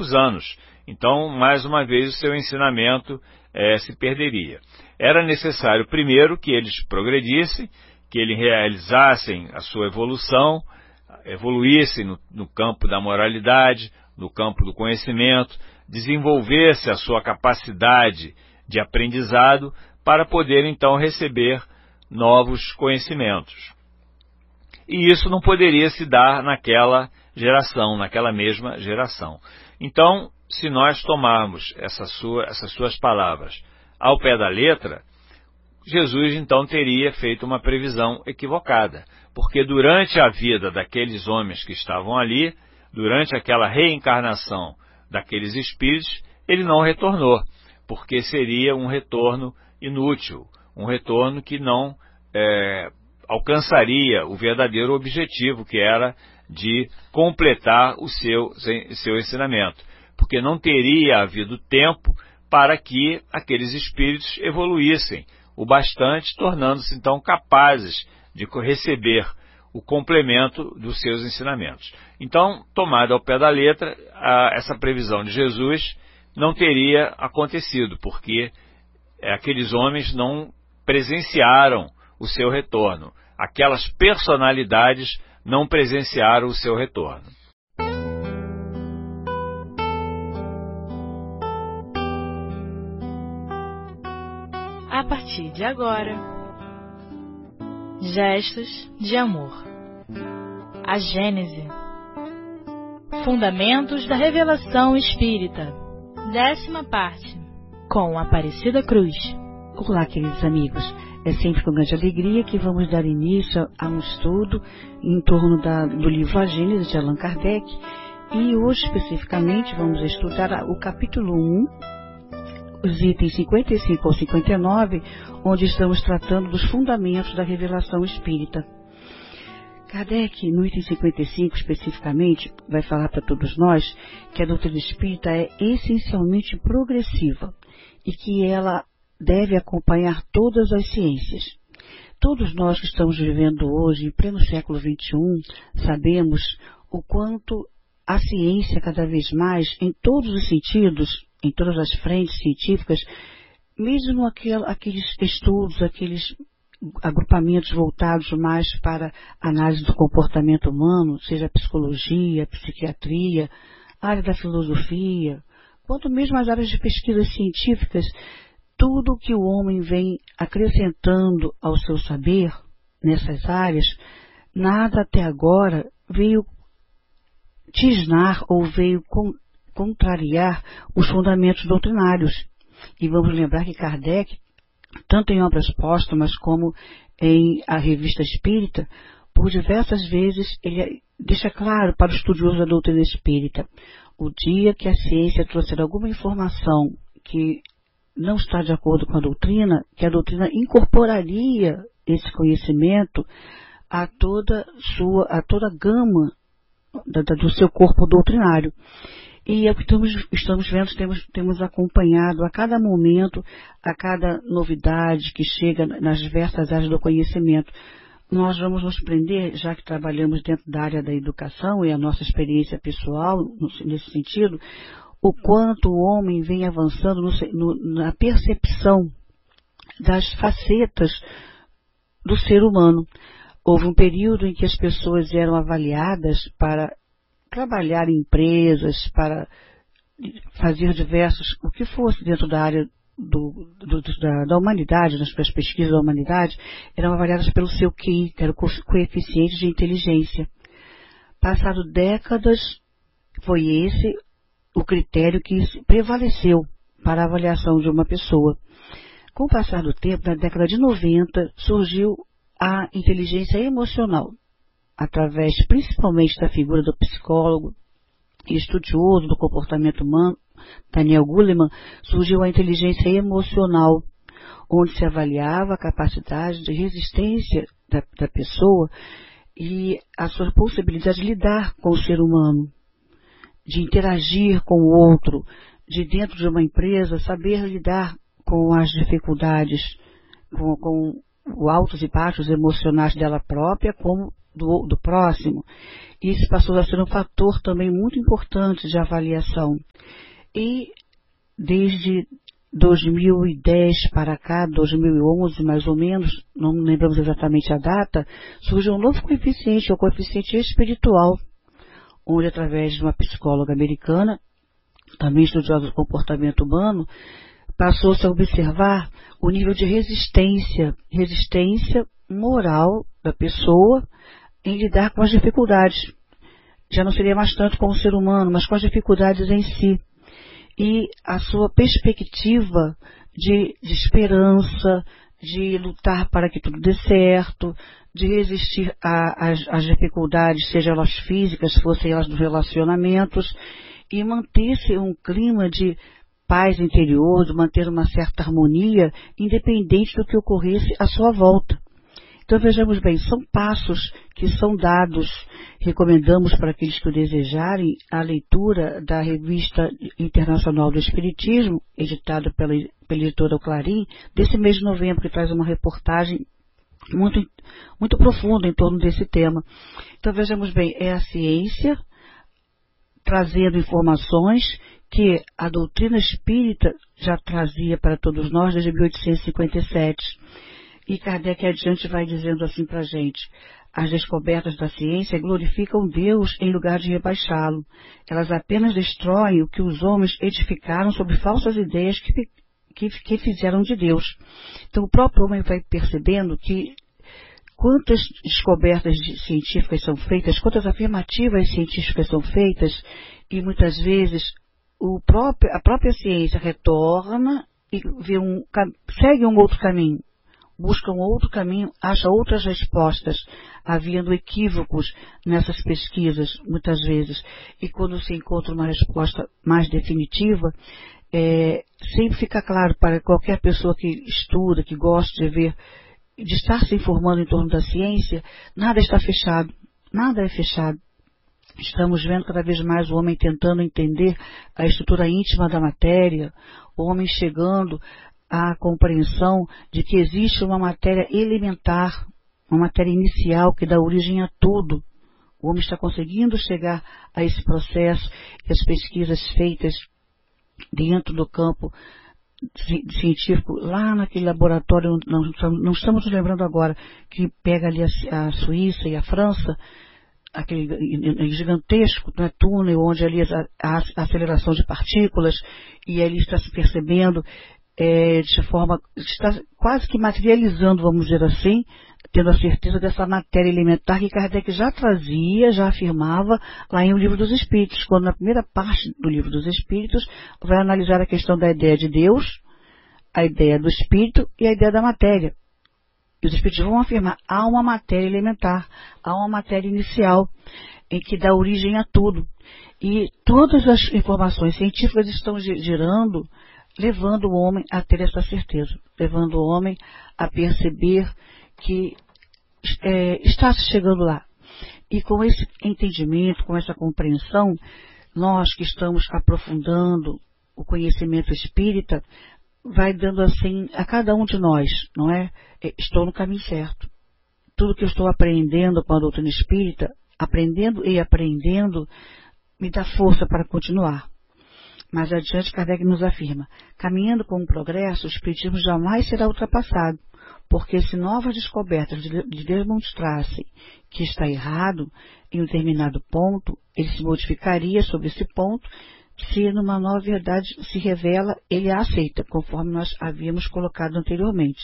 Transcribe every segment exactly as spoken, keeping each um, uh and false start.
poucos anos. Então, mais uma vez, o seu ensinamento é, se perderia. Era necessário, primeiro, que eles progredissem, que eles realizassem a sua evolução, evoluíssem no, no campo da moralidade, no campo do conhecimento, desenvolvesse a sua capacidade de aprendizado para poder, então, receber novos conhecimentos. E isso não poderia se dar naquela geração, naquela mesma geração. Então, se nós tomarmos essa sua, essas suas palavras ao pé da letra, Jesus então teria feito uma previsão equivocada, porque durante a vida daqueles homens que estavam ali, durante aquela reencarnação daqueles espíritos, ele não retornou, porque seria um retorno inútil, um retorno que não é, alcançaria o verdadeiro objetivo, que era de completar o seu, seu ensinamento, porque não teria havido tempo para que aqueles espíritos evoluíssem o bastante, tornando-se então capazes de receber o complemento dos seus ensinamentos. Então, tomada ao pé da letra, a, essa previsão de Jesus não teria acontecido, porque é, aqueles homens não presenciaram o seu retorno. Aquelas personalidades não presenciaram o seu retorno. A partir de agora, Gestos de Amor. A Gênese. Fundamentos da Revelação Espírita. Décima parte. Com Aparecida Cruz. Olá, queridos amigos. É sempre com grande alegria que vamos dar início a um estudo em torno da, do livro A Gênese de Allan Kardec. E hoje, especificamente, vamos estudar o capítulo um, os itens cinquenta e cinco ao cinquenta e nove, onde estamos tratando dos fundamentos da revelação espírita. Kardec, no item cinquenta e cinco especificamente, vai falar para todos nós que a doutrina espírita é essencialmente progressiva e que ela deve acompanhar todas as ciências. Todos nós que estamos vivendo hoje, em pleno século vinte e um, sabemos o quanto a ciência, cada vez mais, em todos os sentidos, em todas as frentes científicas, mesmo aquel, aqueles estudos, aqueles agrupamentos voltados mais para a análise do comportamento humano, seja a psicologia, a psiquiatria, a área da filosofia, quanto mesmo as áreas de pesquisas científicas, tudo que o homem vem acrescentando ao seu saber nessas áreas, nada até agora veio tisnar ou veio con contrariar os fundamentos doutrinários. E vamos lembrar que Kardec, tanto em obras póstumas como em a Revista Espírita, por diversas vezes ele deixa claro para o estudioso da doutrina espírita: o dia que a ciência trouxer alguma informação que não está de acordo com a doutrina, que a doutrina incorporaria esse conhecimento a toda sua, a toda a gama da, da, do seu corpo doutrinário. E é o que estamos, estamos vendo, temos, temos acompanhado a cada momento, a cada novidade que chega nas diversas áreas do conhecimento. Nós vamos nos prender, já que trabalhamos dentro da área da educação e a nossa experiência pessoal nesse sentido, o quanto o homem vem avançando no, no, na percepção das facetas do ser humano. Houve um período em que as pessoas eram avaliadas para trabalhar em empresas, para fazer diversos, o que fosse dentro da área do, do, da, da humanidade, nas suas pesquisas da humanidade, eram avaliadas pelo seu Q I, que era o coeficiente de inteligência. Passado décadas, foi esse o critério que prevaleceu para a avaliação de uma pessoa. Com o passar do tempo, na década de noventa, surgiu a inteligência emocional, através principalmente da figura do psicólogo e estudioso do comportamento humano, Daniel Goleman, surgiu a inteligência emocional, onde se avaliava a capacidade de resistência da, da pessoa e a sua possibilidade de lidar com o ser humano, de interagir com o outro, de dentro de uma empresa saber lidar com as dificuldades, com, com os altos e baixos emocionais dela própria, como do, do próximo, isso passou a ser um fator também muito importante de avaliação. E desde dois mil e dez para cá, dois mil e onze mais ou menos, não lembramos exatamente a data, surgiu um novo coeficiente, o coeficiente espiritual, onde através de uma psicóloga americana, também estudiosa do comportamento humano, passou-se a observar o nível de resistência, resistência moral da pessoa em lidar com as dificuldades. Já não seria mais tanto com o ser humano, mas com as dificuldades em si. E a sua perspectiva de, de esperança, de lutar para que tudo dê certo, de resistir às dificuldades, sejam elas físicas, fossem elas dos relacionamentos, e manter-se um clima de paz interior, de manter uma certa harmonia, independente do que ocorresse à sua volta. Então vejamos bem, são passos que são dados, recomendamos para aqueles que o desejarem, a leitura da Revista Internacional do Espiritismo, editada pela, pela editora Clarim, desse mês de novembro, que traz uma reportagem muito, muito profunda em torno desse tema. Então vejamos bem, é a ciência trazendo informações que a doutrina espírita já trazia para todos nós desde mil oitocentos e cinquenta e sete. E Kardec adiante vai dizendo assim para a gente: as descobertas da ciência glorificam Deus em lugar de rebaixá-lo. Elas apenas destroem o que os homens edificaram sobre falsas ideias que, que, que fizeram de Deus. Então o próprio homem vai percebendo que quantas descobertas científicas são feitas, quantas afirmativas científicas são feitas, e muitas vezes o próprio, a própria ciência retorna e vê um, segue um outro caminho. Busca um outro caminho, acha outras respostas, havendo equívocos nessas pesquisas, muitas vezes. E quando se encontra uma resposta mais definitiva, é, sempre fica claro para qualquer pessoa que estuda, que gosta de ver, de estar se informando em torno da ciência, nada está fechado, nada é fechado. Estamos vendo cada vez mais o homem tentando entender a estrutura íntima da matéria, o homem chegando a compreensão de que existe uma matéria elementar, uma matéria inicial que dá origem a tudo. O homem está conseguindo chegar a esse processo, e as pesquisas feitas dentro do campo científico, lá naquele laboratório, não, não estamos nos lembrando agora, que pega ali a, a Suíça e a França, aquele gigantesco, né, túnel, onde ali a, a aceleração de partículas, e ali está se percebendo É, de forma, está quase que materializando, vamos dizer assim, tendo a certeza dessa matéria elementar que Kardec já trazia, já afirmava lá em O Livro dos Espíritos, quando na primeira parte do Livro dos Espíritos vai analisar a questão da ideia de Deus, a ideia do Espírito e a ideia da matéria. E os Espíritos vão afirmar, há uma matéria elementar, há uma matéria inicial, em que dá origem a tudo. E todas as informações científicas estão girando, levando o homem a ter essa certeza, levando o homem a perceber que é, está chegando lá. E com esse entendimento, com essa compreensão, nós que estamos aprofundando o conhecimento espírita, vai dando assim a cada um de nós, não é? Estou no caminho certo. Tudo que eu estou aprendendo com a doutrina espírita, aprendendo e aprendendo, me dá força para continuar. Mais adiante, Kardec nos afirma, caminhando com o progresso, o espiritismo jamais será ultrapassado, porque se novas descobertas lhe demonstrassem que está errado em um determinado ponto, ele se modificaria sobre esse ponto, se numa nova verdade se revela, ele a aceita, conforme nós havíamos colocado anteriormente.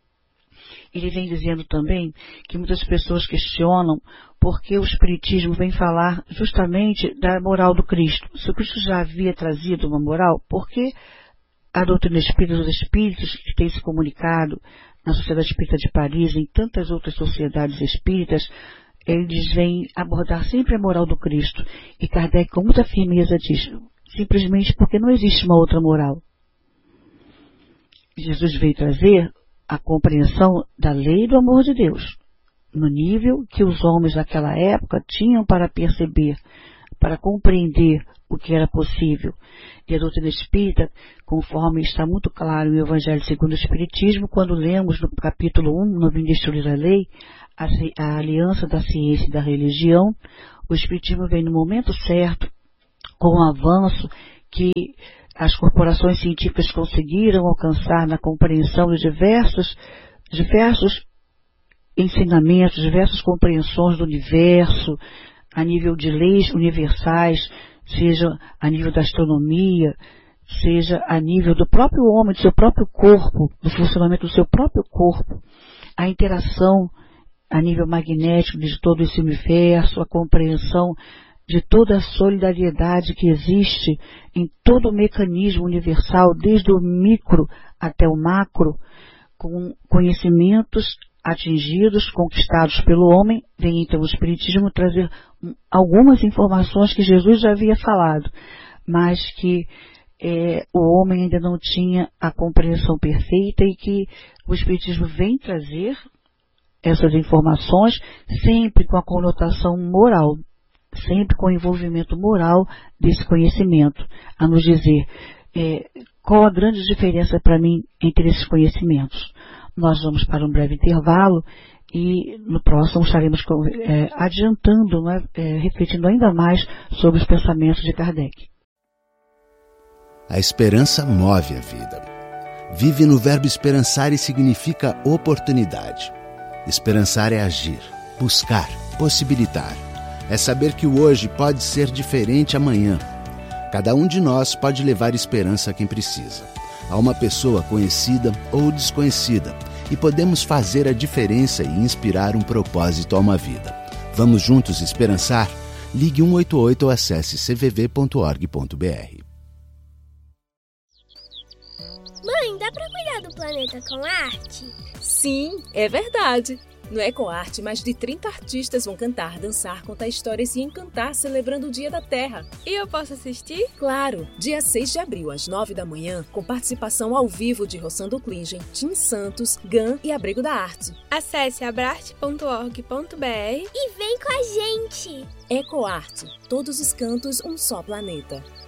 Ele vem dizendo também que muitas pessoas questionam por que o Espiritismo vem falar justamente da moral do Cristo. Se o Cristo já havia trazido uma moral, por que a doutrina espírita dos Espíritos, que tem se comunicado na Sociedade Espírita de Paris, em tantas outras sociedades espíritas, eles vêm abordar sempre a moral do Cristo. E Kardec, com muita firmeza, diz, simplesmente porque não existe uma outra moral. Jesus veio trazer a compreensão da lei do amor de Deus, no nível que os homens naquela época tinham para perceber, para compreender o que era possível. E a doutrina espírita, conforme está muito claro no Evangelho segundo o Espiritismo, quando lemos no capítulo um, no Vim Destruir a Lei, a, a aliança da ciência e da religião, o Espiritismo vem no momento certo, com o avanço que as corporações científicas conseguiram alcançar na compreensão de diversos, diversos ensinamentos, diversas compreensões do universo, a nível de leis universais, seja a nível da astronomia, seja a nível do próprio homem, do seu próprio corpo, do funcionamento do seu próprio corpo, a interação a nível magnético de todo esse universo, a compreensão de toda a solidariedade que existe em todo o mecanismo universal, desde o micro até o macro, com conhecimentos atingidos, conquistados pelo homem, vem então o Espiritismo trazer algumas informações que Jesus já havia falado, mas que é, o homem ainda não tinha a compreensão perfeita e que o Espiritismo vem trazer essas informações sempre com a conotação moral, sempre com o envolvimento moral desse conhecimento, a nos dizer é, qual a grande diferença para mim entre esses conhecimentos. Nós vamos para um breve intervalo e no próximo estaremos é, adiantando, né, é, refletindo ainda mais sobre os pensamentos de Kardec. A esperança move a vida. Vive no verbo esperançar e significa oportunidade. Esperançar é agir, buscar, possibilitar. É saber que o hoje pode ser diferente amanhã. Cada um de nós pode levar esperança a quem precisa, a uma pessoa conhecida ou desconhecida, e podemos fazer a diferença e inspirar um propósito a uma vida. Vamos juntos esperançar? Ligue um oito oito ou acesse c v v ponto org ponto b r. Mãe, dá pra cuidar do planeta com arte? Sim, é verdade. No EcoArte, mais de trinta artistas vão cantar, dançar, contar histórias e encantar celebrando o Dia da Terra. E eu posso assistir? Claro! Dia seis de abril, às nove da manhã, com participação ao vivo de Rossando Klingen, Tim Santos, Gan e Abrigo da Arte. Acesse abrarte ponto org ponto b r e vem com a gente! EcoArte, todos os cantos, um só planeta.